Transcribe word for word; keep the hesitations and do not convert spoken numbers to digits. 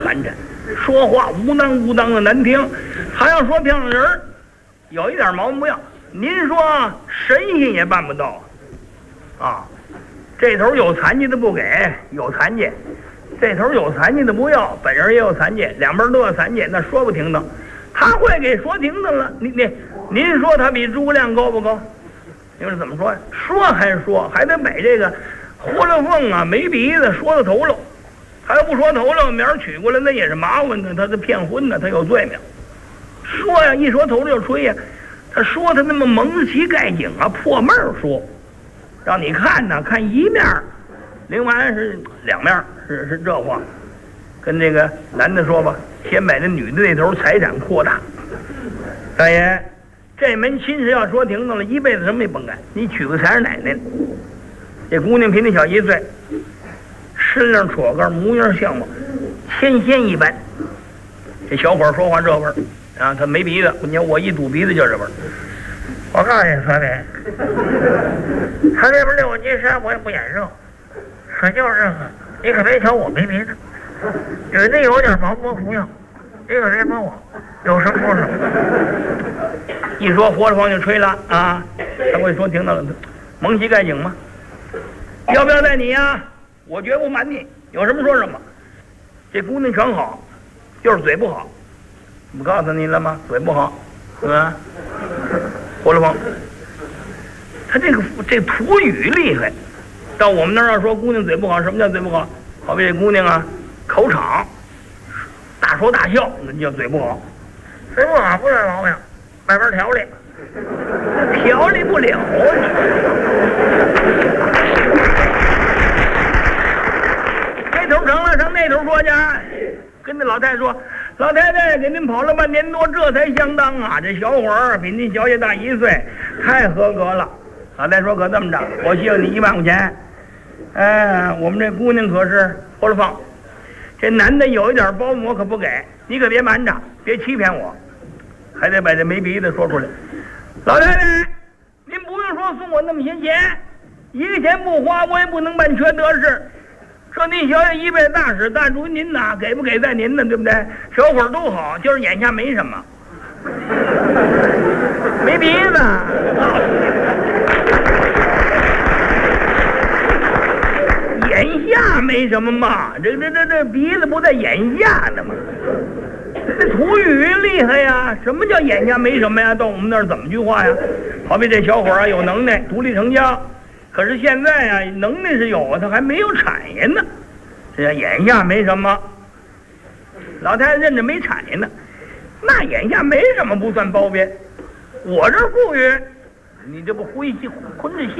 寒碜，说话无当无当的难听，还要说漂亮人儿，有一点毛病不要。您说神仙也办不到啊！这头有残疾的不给，有残疾；这头有残疾的不要，本人也有残疾，两边都有残疾，那说不停当。他会给说停当了，您您您说他比诸葛亮高不高？您说怎么说呀？说还说，还得把这个呼噜凤啊没鼻子说到头了。他要不说头了，明儿娶过来那也是麻烦的，他是骗婚的，他有罪名。说呀，一说头了就吹呀，他说他那么蒙奇盖景啊，破闷儿说，让你看呢，看一面，另外是两面，是是这话。跟这个男的说吧，先把这女的那头财产扩大。大爷，这门亲事要说停当了，一辈子什么也甭干。你娶个财神奶奶，这姑娘比你小一岁。身量戳个模样相貌天仙一般，这小伙说话这味儿啊，他没鼻子，你看我一堵鼻子就这味儿。 我告诉你，孙子，他这边六文金山我也不眼热，可就是这个，你可别瞧我没鼻子，人家有点毛模不要，你可别帮我，有什么说什么。 一说活着方就吹了啊，他会说听到了，蒙奇盖景吗？要不要带你呀？我绝不瞒你，有什么说什么。这姑娘全好，就是嘴不好。不告诉你了吗？嘴不好，是吧？活了风，他这个这土语厉害。到我们那儿要说姑娘嘴不好，什么叫嘴不好？好比这姑娘啊，口场，大说大笑，那叫嘴不好。 嘴不好不是毛病，慢慢调理， 调理不了这头成了，上那头说去，跟那老太太说，老太太给您跑了半年多，这才相当啊！这小伙儿比您小姐大一岁，太合格了。老太太说：“可这么着，我借你一万块钱。哎，我们这姑娘可是活了放，这男的有一点包膜可不给，你可别瞒着，别欺骗我，还得把这没鼻子说出来。老太太，您不用说送我那么些钱，一个钱不花，我也不能办缺德事。”说您小姐一辈子大使，大主您呐，给不给在您呢，对不对？小伙都好，就是眼下没什么，没鼻子。眼下没什么嘛，这这这这鼻子不在眼下呢吗？这土语厉害呀！什么叫眼下没什么呀？到我们那儿怎么句话呀？好比这小伙啊，有能耐，独立成家。可是现在啊，能耐是有啊，他还没有产业呢。这眼下没什么，老太太认着没产业呢，那眼下没什么不算包边。我这富裕，你这不灰心混着心。